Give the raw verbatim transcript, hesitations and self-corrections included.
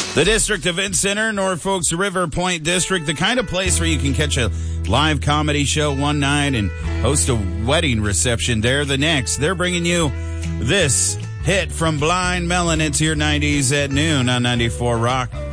The District Event Center, Norfolk's River Point District, the kind of place where you can catch a live comedy show one night and host a wedding reception there the next. They're bringing you this hit from Blind Melon. It's your nineties at noon on ninety-four Rock.